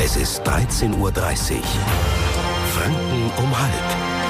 Es ist 13:30 Uhr. Franken um halb.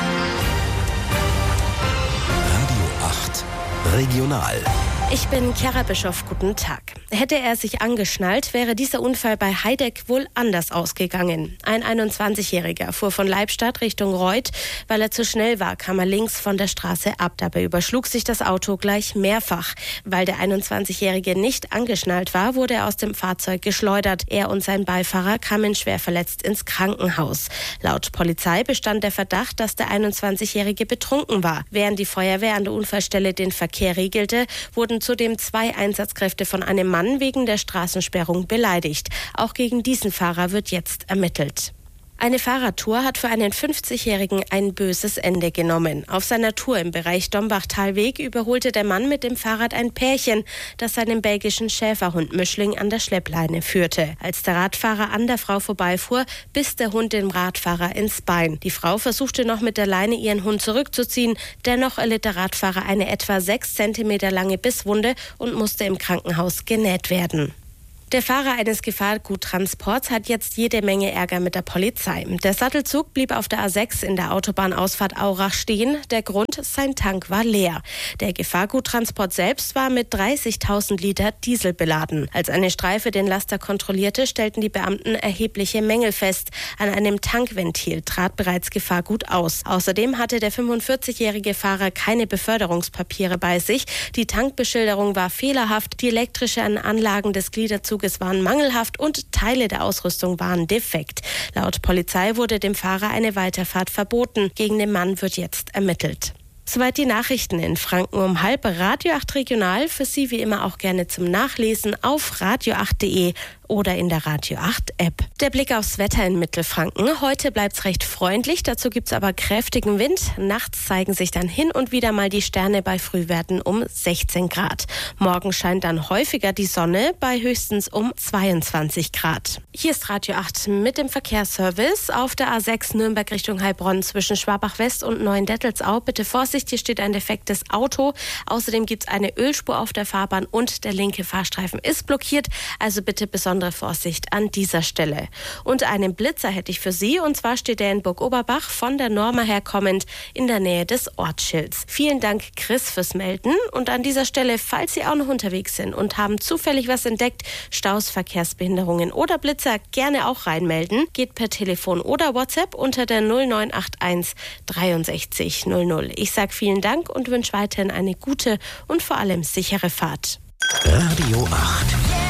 Radio 8 Regional. Ich bin Chiara Bischoff, guten Tag. Hätte er sich angeschnallt, wäre dieser Unfall bei Heideck wohl anders ausgegangen. Ein 21-Jähriger fuhr von Leibstadt Richtung Reuth. Weil er zu schnell war, kam er links von der Straße ab. Dabei überschlug sich das Auto gleich mehrfach. Weil der 21-Jährige nicht angeschnallt war, wurde er aus dem Fahrzeug geschleudert. Er und sein Beifahrer kamen schwer verletzt ins Krankenhaus. Laut Polizei bestand der Verdacht, dass der 21-Jährige betrunken war. Während die Feuerwehr an der Unfallstelle den Verkehr regelte, wurden zudem 2 Einsatzkräfte von einem Mann wegen der Straßensperrung beleidigt. Auch gegen diesen Fahrer wird jetzt ermittelt. Eine Fahrradtour hat für einen 50-Jährigen ein böses Ende genommen. Auf seiner Tour im Bereich Dombach-Talweg überholte der Mann mit dem Fahrrad ein Pärchen, das seinen belgischen Schäferhund Mischling an der Schleppleine führte. Als der Radfahrer an der Frau vorbeifuhr, biss der Hund dem Radfahrer ins Bein. Die Frau versuchte noch mit der Leine ihren Hund zurückzuziehen. Dennoch erlitt der Radfahrer eine etwa 6 Zentimeter lange Bisswunde und musste im Krankenhaus genäht werden. Der Fahrer eines Gefahrguttransports hat jetzt jede Menge Ärger mit der Polizei. Der Sattelzug blieb auf der A6 in der Autobahnausfahrt Aurach stehen. Der Grund, sein Tank war leer. Der Gefahrguttransport selbst war mit 30.000 Liter Diesel beladen. Als eine Streife den Laster kontrollierte, stellten die Beamten erhebliche Mängel fest. An einem Tankventil trat bereits Gefahrgut aus. Außerdem hatte der 45-jährige Fahrer keine Beförderungspapiere bei sich. Die Tankbeschilderung war fehlerhaft. Die elektrischen Anlagen des Gliederzugs waren mangelhaft und Teile der Ausrüstung waren defekt. Laut Polizei wurde dem Fahrer eine Weiterfahrt verboten. Gegen den Mann wird jetzt ermittelt. Soweit die Nachrichten in Franken um halb. Radio 8 Regional, für Sie wie immer auch gerne zum Nachlesen auf radio8.de oder in der Radio 8 App. Der Blick aufs Wetter in Mittelfranken. Heute bleibt es recht freundlich, dazu gibt es aber kräftigen Wind. Nachts zeigen sich dann hin und wieder mal die Sterne bei Frühwerten um 16 Grad. Morgen scheint dann häufiger die Sonne bei höchstens um 22 Grad. Hier ist Radio 8 mit dem Verkehrsservice auf der A6 Nürnberg Richtung Heilbronn zwischen Schwabach-West und Neuendettelsau. Bitte Vorsicht, hier steht ein defektes Auto. Außerdem gibt es eine Ölspur auf der Fahrbahn und der linke Fahrstreifen ist blockiert. Also bitte besondere Vorsicht an dieser Stelle. Und einen Blitzer hätte ich für Sie, und zwar steht er in Burg Oberbach von der Norma her kommend in der Nähe des Ortsschilds. Vielen Dank, Chris, fürs Melden. Und an dieser Stelle, falls Sie auch noch unterwegs sind und haben zufällig was entdeckt, Staus, Verkehrsbehinderungen oder Blitzer, gerne auch reinmelden. Geht per Telefon oder WhatsApp unter der 0981 63 00. Ich sage vielen Dank und wünsche weiterhin eine gute und vor allem sichere Fahrt. Radio 8.